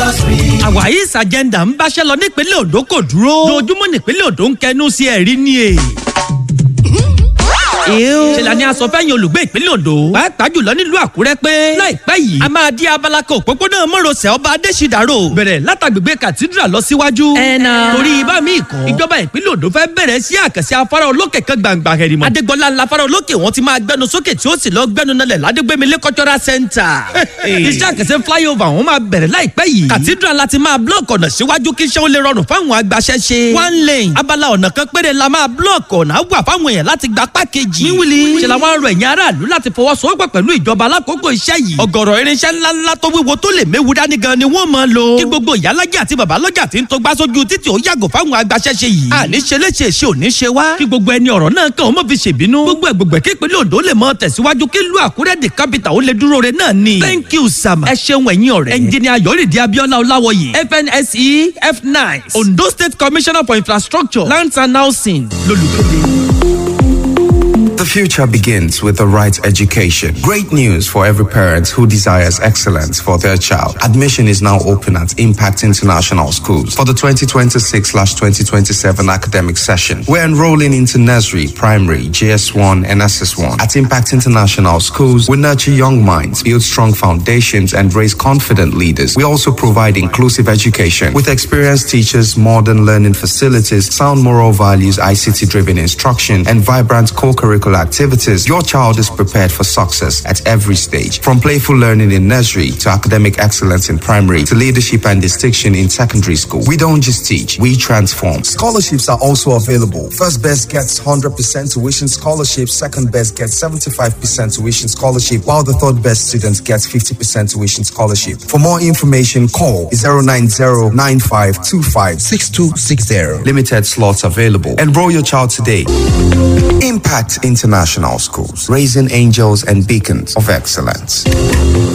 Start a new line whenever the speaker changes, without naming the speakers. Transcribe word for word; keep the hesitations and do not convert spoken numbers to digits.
us free.
Our East agenda ń báṣẹ́ lọ nípínlẹ̀ Ondo kò dúró. Lójúmọ́ nípínlẹ̀ Ondo ń kẹnu sí ẹ̀rí ni è. ṣe la ní aṣọ fẹ́yìn olùgbé ìpínlẹ̀ Ondo pàápàá jùlọ nílùú Àkúrẹ́ pé láìpẹ́ yìí a máa di abala kan òpópónà mọ́rọ̀sẹ̀ ọba Adéṣídàrò bẹ̀rẹ̀ látàgbègbè cathedral lọ síwájú. ẹ̀nà torí ibà míì kan ìjọba ìpínlẹ̀ Ondo fẹ́ bẹ̀rẹ̀ sí àkànṣe afárá olókè kan gbàǹgbà hẹ̀rìmọ̀. Adégbọlá ńlá afárá olókè wọn ti máa gbẹnu sókè tí ó sì lọ gbẹnu nalẹ̀ ládégbémilé cultural center. iṣẹ́ àkànṣe flyover wọn máa bẹ̀rẹ̀ láìpẹ́ yìí. cathedral láti máa block ọ̀nà síwájú kí iṣẹ́ ó lè rọrùn fáwọn agbaṣẹ́ṣe. one lane abala ọ̀nà kan péré la máa block ọ̀nà wà fáwọn èèyàn láti gba pákéjì. wíwìlì ṣe làwọn arọ ẹ̀yìn aráàlú láti fọwọ́sowọ́pọ̀ pẹ̀lú ìjọba alákòókò iṣẹ́ yìí. ọ̀gọ̀rọ̀ irinṣẹ́ ńláńlá tó wíwo tó lè méwu dání gan ni wọ́n máa lò. kí gbogbo ìyálàjà àti babalọ́jà tí ń tó gbá sójú títì ó yàgò fáwọn agbaṣẹ́ṣe yìí. àní ṣe léṣe ṣe ò ní ṣe wá. kí gbogbo ẹni ọ̀rọ̀ náà kàn ó mọ̀ fi ṣèbínú. gbogbo ẹ̀gbọ̀gbẹ̀ kí ìpínlẹ̀ Ondo lè mọ tẹ̀síwájú kí ìlú Àkúrẹ́ the capital ó lè dúró re náà ni. thank you sam. ẹ ṣeun ẹ̀yin ọ̀rẹ́. ẹnjìnìà Yọ̀rìndé Abíọ́lá Ọláwọyè F N S E F nine Ondo State Commissioner for Infrastructure Lands and Housing lolùkéde.
The future begins with the right education. Great news for every parent who desires excellence for their child. Admission is now open at Impact International Schools for the twenty twenty-six twenty twenty-seven academic session. We're enrolling into nursery, primary, J S one and S S one. At Impact International Schools, we nurture young minds, build strong foundations, and raise confident leaders. We also provide inclusive education with experienced teachers, modern learning facilities, sound moral values, I C T-driven instruction, and vibrant co-curricular activities. Your child is prepared for success at every stage, from playful learning in nursery to academic excellence in primary to leadership and distinction in secondary school. We don't just teach, we transform.
Scholarships are also available. First best gets one hundred percent tuition scholarship, second best gets seventy-five percent tuition scholarship, while the third best student gets fifty percent tuition scholarship. For more information, call zero nine zero nine five two five six two six zero.
Limited slots available. Enroll your child today. Impact International Schools, raising angels and beacons of excellence.